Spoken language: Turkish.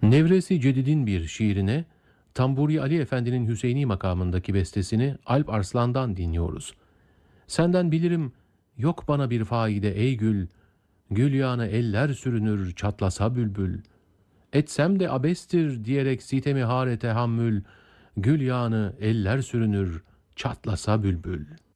Nevresi Cedid'in bir şiirine, Tamburi Ali Efendi'nin Hüseyini makamındaki bestesini Alp Arslan'dan dinliyoruz. Senden bilirim, yok bana bir faide ey gül, gül yağına eller sürünür çatlasa bülbül. Etsem de abestir diyerek sitemi hare tehammül, gül yağını eller sürünür çatlasa bülbül.